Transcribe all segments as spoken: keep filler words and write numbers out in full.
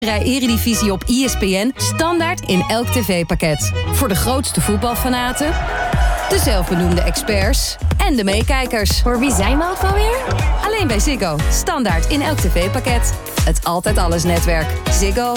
Eredivisie op E S P N standaard in elk tv-pakket. Voor de grootste voetbalfanaten, de zelfbenoemde experts en de meekijkers. Voor wie zijn we ook alweer? Alleen bij Ziggo. Standaard in elk tv-pakket. Het Altijd Alles netwerk. Ziggo.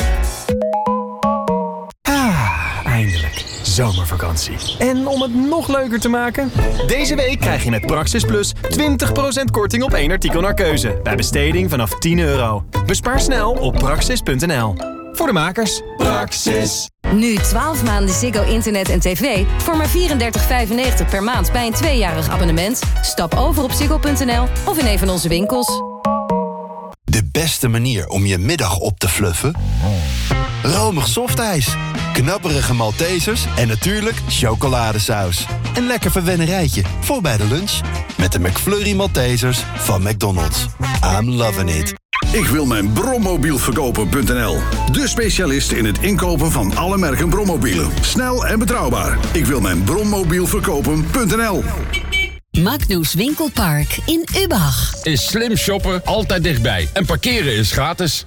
Ah, eindelijk. Zomervakantie. En om het nog leuker te maken... Deze week krijg je met Praxis Plus twintig procent korting op één artikel naar keuze. Bij besteding vanaf tien euro. Bespaar snel op praxis punt n l. Voor de makers. Praxis. Nu twaalf maanden Ziggo internet en tv voor maar vierendertig vijfennegentig per maand bij een tweejarig abonnement. Stap over op ziggo punt n l of in een van onze winkels. De beste manier om je middag op te fluffen? Romig softijs, knapperige Maltesers en natuurlijk chocoladesaus. Een lekker verwennerijtje voor bij de lunch. Met de McFlurry Maltesers van McDonald's. I'm loving it. Ik wil mijn brommobiel verkopen punt n l. De specialist in het inkopen van alle merken brommobielen. Snel en betrouwbaar. Ik wil mijn brommobiel verkopen punt n l. Magnus Winkelpark in Ubach. Is slim shoppen altijd dichtbij. En parkeren is gratis.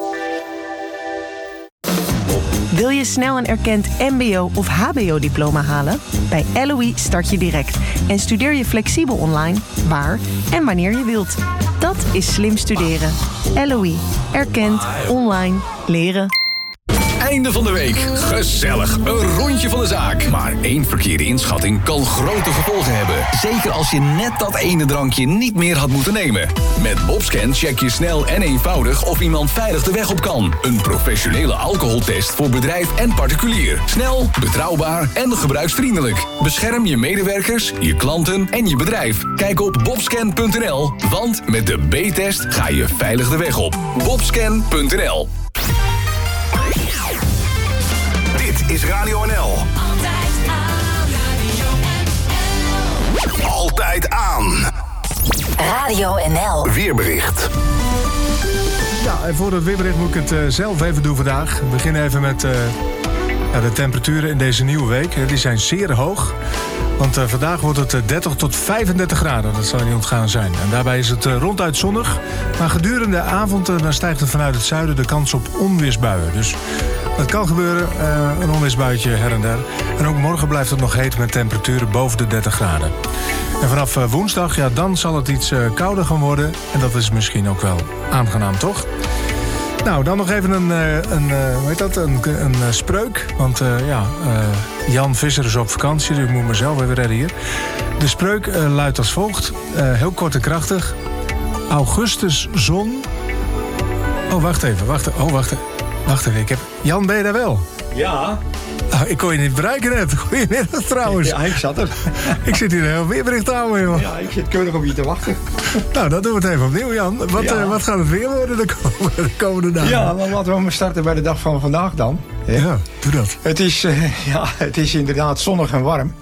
Wil je snel een erkend mbo- of hbo-diploma halen? Bij L O I start je direct en studeer je flexibel online, waar en wanneer je wilt. Dat is slim studeren. L O I. Erkend, online, leren. Einde van de week. Gezellig. Een rondje van de zaak. Maar één verkeerde inschatting kan grote gevolgen hebben. Zeker als je net dat ene drankje niet meer had moeten nemen. Met Bobscan check je snel en eenvoudig of iemand veilig de weg op kan. Een professionele alcoholtest voor bedrijf en particulier. Snel, betrouwbaar en gebruiksvriendelijk. Bescherm je medewerkers, je klanten en je bedrijf. Kijk op bobscan punt n l, want met de B-test ga je veilig de weg op. bobscan punt n l. Dit is Radio N L. Altijd aan. Radio N L. Altijd aan. Radio N L. Weerbericht. Ja, en voor het weerbericht moet ik het uh, zelf even doen vandaag. We beginnen even met uh, ja, de temperaturen in deze nieuwe week. Die zijn zeer hoog. Want uh, vandaag wordt het uh, dertig tot vijfendertig graden. Dat zal niet ontgaan zijn. En daarbij is het uh, ronduit zonnig. Maar gedurende de avond uh, dan stijgt er vanuit het zuiden de kans op onweersbuien. Dus dat kan gebeuren, uh, een onweersbuitje her en der. En ook morgen blijft het nog heet met temperaturen boven de dertig graden. En vanaf uh, woensdag, ja, dan zal het iets uh, kouder gaan worden. En dat is misschien ook wel aangenaam, toch? Nou, dan nog even een, een, hoe heet dat? een, een spreuk. Want uh, ja, uh, Jan Visser is op vakantie, dus ik moet mezelf even redden hier. De spreuk uh, luidt als volgt. Uh, heel kort en krachtig. Augustus zon. Oh, wacht even. Wacht, oh, wacht, wacht even. Ik heb... Jan, ben je daar wel? Ja. Oh, ik kon je niet bereiken net. Goedemiddag trouwens. Ja, ik zat er. Ik zit hier een heel weerbericht te houden, joh. Ja, ik zit keurig op je te wachten. Nou, dan doen we het even opnieuw, Jan. Wat, ja. uh, wat gaat het weer worden de komende, de komende dagen? Ja, dan laten we maar starten bij de dag van vandaag dan. Ja, ja doe dat. Het is, uh, ja, het is inderdaad zonnig en warm.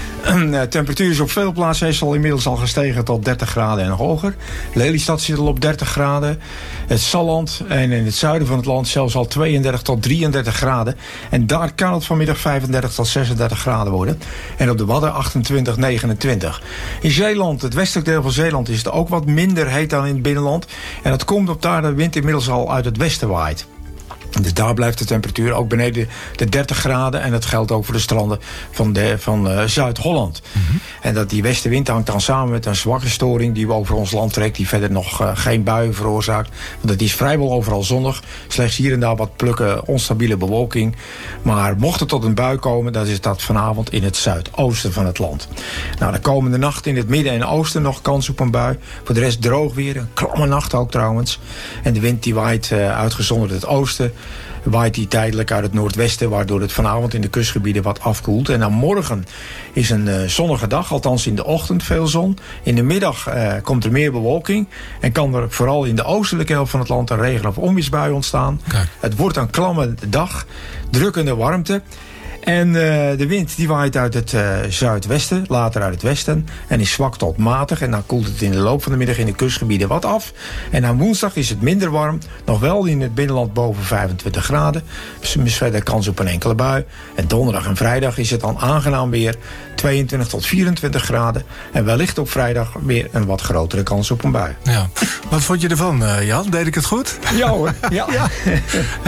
De temperatuur is op veel plaatsen is al inmiddels al gestegen tot dertig graden en hoger. Lelystad zit al op dertig graden. Het Salland en in het zuiden van het land zelfs al tweeëndertig tot drieëndertig graden. En daar kan het vanmiddag vijfendertig tot zesendertig graden worden. En op de Wadden achtentwintig, negenentwintig. In Zeeland, het westelijk deel van Zeeland, is het ook wat minder heet dan in het binnenland. En dat komt op daar de wind inmiddels al uit het westen waait. Dus daar blijft de temperatuur ook beneden de dertig graden. En dat geldt ook voor de stranden van, de, van uh, Zuid-Holland. Mm-hmm. En dat die westenwind hangt dan samen met een zwakke storing die over ons land trekt. Die verder nog uh, geen buien veroorzaakt. Want het is vrijwel overal zonnig. Slechts hier en daar wat plukken onstabiele bewolking. Maar mocht het tot een bui komen, dan is dat vanavond in het zuidoosten van het land. Nou, de komende nacht in het midden en oosten nog kans op een bui. Voor de rest droog weer. Een klamme nacht ook trouwens. En de wind die waait uh, uitgezonderd het oosten. Waait die tijdelijk uit het noordwesten, waardoor het vanavond in de kustgebieden wat afkoelt. En dan morgen is een uh, zonnige dag, althans in de ochtend veel zon. In de middag uh, komt er meer bewolking en kan er vooral in de oostelijke helft van het land een regen- of onweersbui ontstaan. Kijk. Het wordt een klamme dag, drukkende warmte. En uh, de wind die waait uit het uh, zuidwesten, later uit het westen. En is zwak tot matig. En dan koelt het in de loop van de middag in de kustgebieden wat af. En aan woensdag is het minder warm. Nog wel in het binnenland boven vijfentwintig graden. Dus verder kans op een enkele bui. En donderdag en vrijdag is het dan aangenaam weer. tweeëntwintig tot vierentwintig graden. En wellicht op vrijdag weer een wat grotere kans op een bui. Ja. Wat vond je ervan, uh, Jan? Deed ik het goed? Ja hoor. Ja. Ja.